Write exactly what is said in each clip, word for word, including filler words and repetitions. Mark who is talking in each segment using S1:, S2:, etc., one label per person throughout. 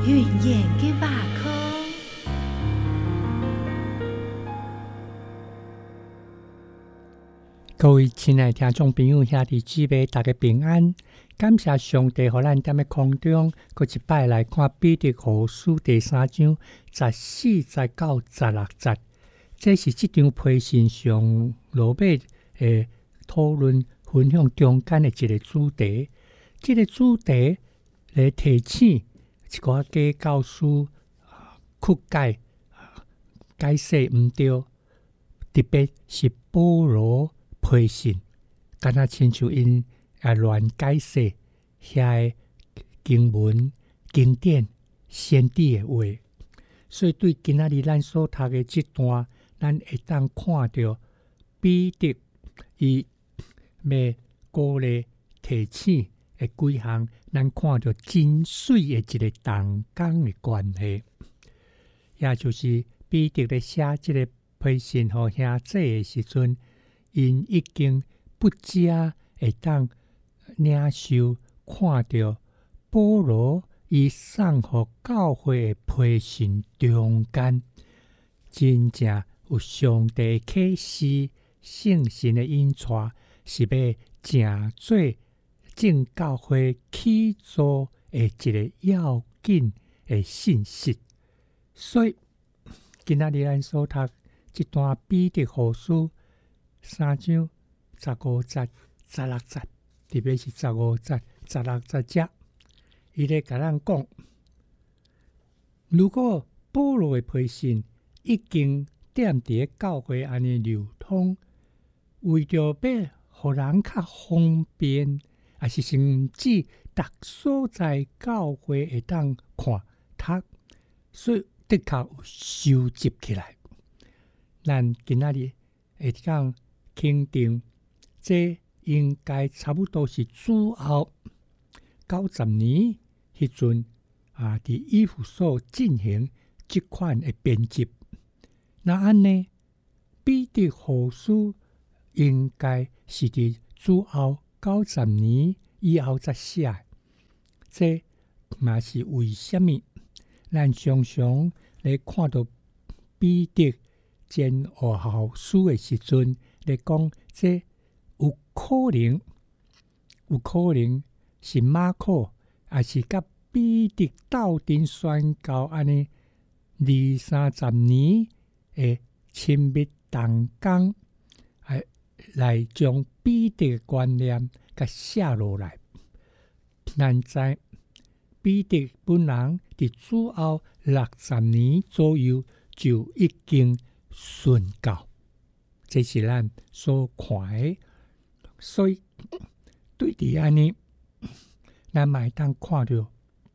S1: 云烟嘅瓦壳。
S2: 各位亲爱的听众朋友、兄弟姊妹，大家平安！感谢上帝，互咱踮咧空中，搁一摆来看彼得后书第三章十四、十九、十六节。这是这张批信上落尾诶讨论分享中间的一个主题。这个主题来提醒一寡假教师曲解解释毋对，特别是保罗批信，敢若亲像因也乱解释遐经文、经典、先知的话，所以对今仔日咱所读的这段，咱会当看到彼得伊要鼓励提醒的几项，咱看到真水的一个同工的关系，也就是彼得咧写这个批信互兄弟的时阵，因已经不假会当领受看到保罗伊送互教会的批信中间，真正有上帝启示、圣神的引带，是要正做正教会起初的一个要紧的信息。所以今仔日咱所读这段彼得后书三章十五节、十六节，特别是十五节、十六节这，伊咧甲咱讲，如果保罗的批信已经踮伫教会安尼流通，为着要互人较方便，也是甚至逐所在教会会当看读，所以的确有收集起来。咱今仔日会当肯定，这应该差不多是主后九十年迄阵啊，伫以弗所进行这款的编辑。那安尼，彼得后书应该是伫主后九十年以后才写的。这嘛是为什么？咱常常来看到彼得前后后书的时阵，来讲这有可能，有可能是马可，也是甲彼得斗阵宣教安尼二三十年的亲密同工，来来将彼得的观念甲写落来。咱知彼得本人伫主后六十年左右就已经宣教，这是咱所看的。所以对伫安尼，咱嘛会当看到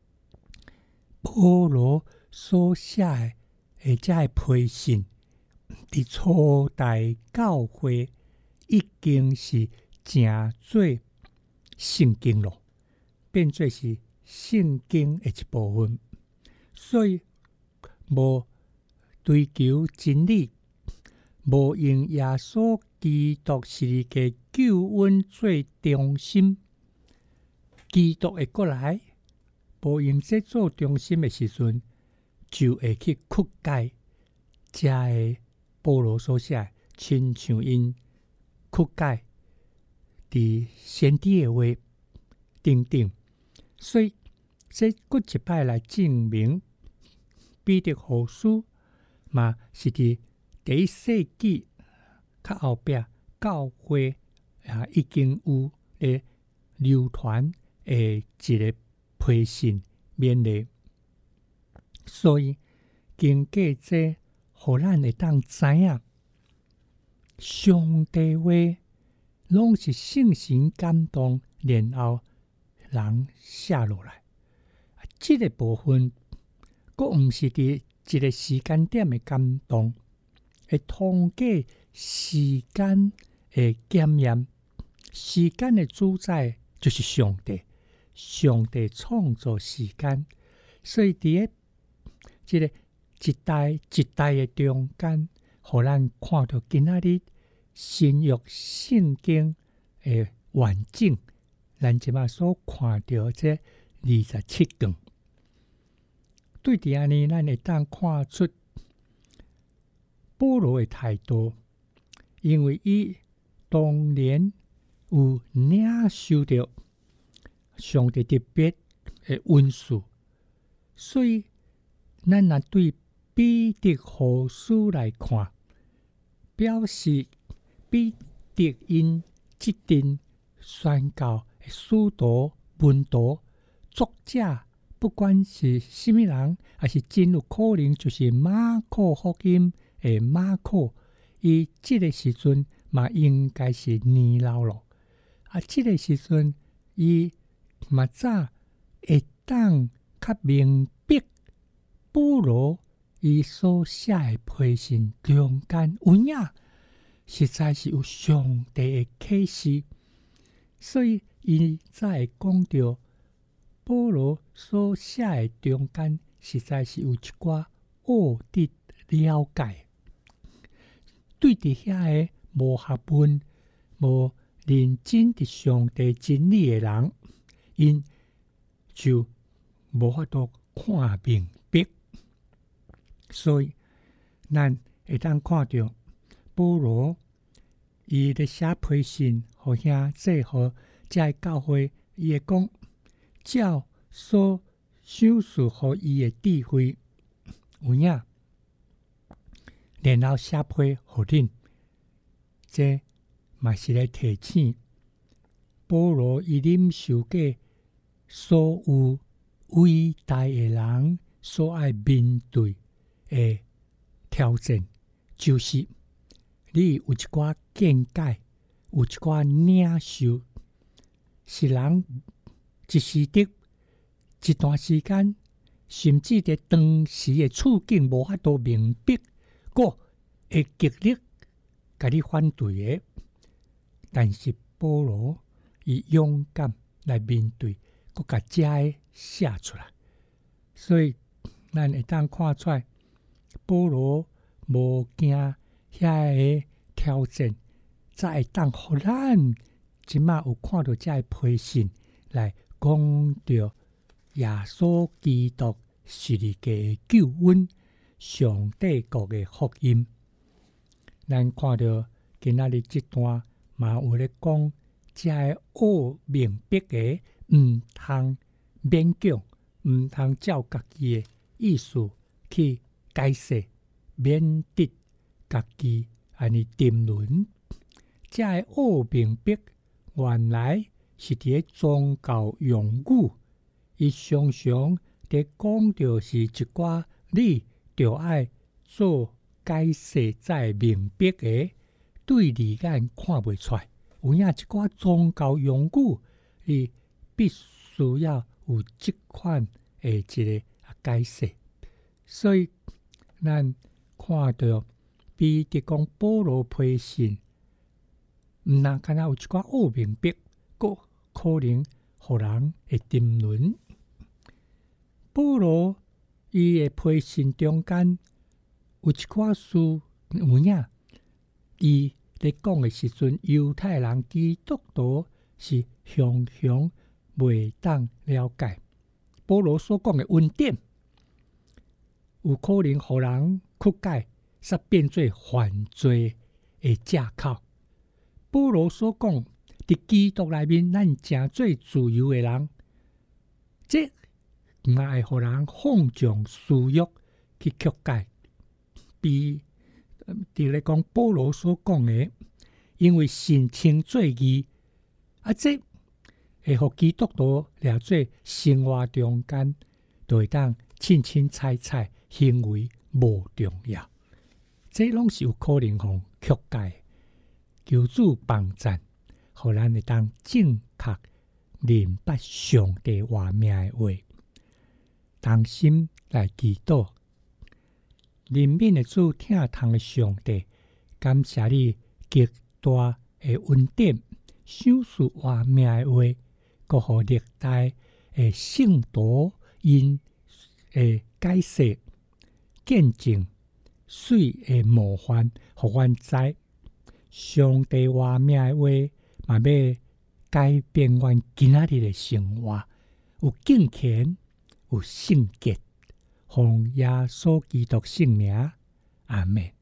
S2: 保罗所写的或者的批信，伫初代教会已经是正做圣经咯，变做是圣经的一部分。所以无追求真理，无用耶稣基督是个救恩最中心，基督会过来，无用这做中心的时阵，就会去曲解这个保罗所写，亲像因曲解伫先知的话等等。所以这搁一摆来证明，彼得后书嘛是伫第一世纪较后壁教会啊已经有咧流传诶一个批信勉励，所以经过这，互咱会当知影，上帝话拢是圣神感动，然后人写落来。这个部分，佫毋是伫一个时间点的感动，会通过时间的检验。时间的主宰就是上帝，上帝创造时间，所以伫个这个一代一代的中间，互咱看到今仔日新约圣经的完整。咱即马所看到这二十七卷， 对伫安尼，咱会当看出保罗的态度，因为伊当年有领受到上帝特别的恩赐，所以咱若对彼得后书来看，表示彼得因即阵宣教的使徒、门徒、作者，不管是什么人，也是真有可能就是马可福音的马可，伊即个时阵嘛应该是年老咯。啊，即个时阵伊嘛早会当较明白保罗伊所写的批信中间有影，实在是有上帝的启示，所以伊才会讲到保罗所写的中间实在是有一寡奥得了解，对伫遐个无学问、无认真伫上帝真理的人，因就无法度看明白。所以咱会当看到保罗伊咧写批信，互兄姐互遮教会，伊会讲照所赏赐互伊的智慧有影，然后写批互恁，这嘛是来提醒保罗伊领受过所有伟大的人所爱面对的挑战，就是你有一寡见解，有一寡领受，是人一时的一段时间，甚至在当时的处境无法度明白，个会极力甲你反对的。但是保罗伊勇敢来面对，佮甲遮个写出来，所以咱会当看出来，保罗无惊遐个挑战，才会当互咱即马有看到遮个批信来讲到耶稣基督十字架的救恩，上帝国的福音。咱看到今仔日这段嘛有咧讲，遮个学明白的，毋通勉强，毋通照家己的意思去解释，免得家己安尼沉沦。遮个学明白，原来是伫咧宗教用语，伊常常伫讲到是一寡你着爱做解释才明白的，对字眼看袂出来。有影一寡宗教用语，你必须要有即款的一个解释。所以咱看到彼得讲保罗批信，毋但敢若有一寡学明白，佫可能互人会沉沦。保罗伊的批信中间有一寡事有影，伊咧讲的时阵，犹太人基督徒是常常袂当了解保罗所讲的恩典，有可能互人曲解，煞变做犯罪的借口。保罗所讲，伫基督内面，咱诚做自由的人，这毋爱互人放纵私欲去曲解。比伫咧讲保罗所讲的，因为神称做义，啊，这会互基督徒掠做生活中间，就会当凊凊彩彩行为无重要，这拢是有可能互曲解。求主帮赞，互咱会当正确明白上帝话命的话，同心来祈祷。人民的主，疼痛的上帝，感谢你极大的恩典，赏赐话命的话，搁互历代的圣徒因的解释、见证、水的模范，互阮知上帝话命的话，嘛要改变阮今仔日的生活，有敬虔，有圣洁， 奉耶稣基督圣名，阿们。